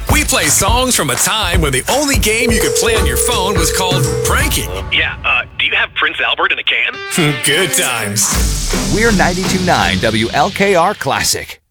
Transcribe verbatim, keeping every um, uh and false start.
We play songs from a time when the only game you could play on your phone was called pranking. Yeah, uh, do you have Prince Albert in a can? Good times. We're ninety-two point nine W L K R Classic.